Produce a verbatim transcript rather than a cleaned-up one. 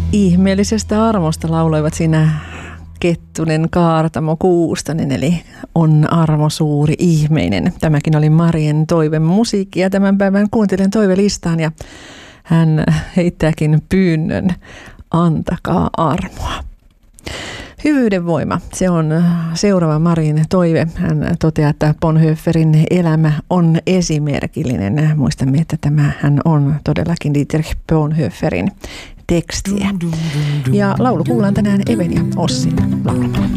Ihmeellisestä armosta lauloivat siinä Kettunen, Kaartamo, Kuustonen, eli on armo suuri, ihmeinen. Tämäkin oli Marien toive musiikki ja tämän päivän kuuntelen toivelistaan ja hän heittääkin pyynnön, antakaa armoa. Hyvyyden voima, se on seuraava Marin toive. Hän toteaa, että Bonhoefferin elämä on esimerkillinen. Muistamme, että tämä hän on todellakin Dietrich Bonhoefferin tekstiä. Ja laulu kuullaan tänään Even ja Ossin laulamalla.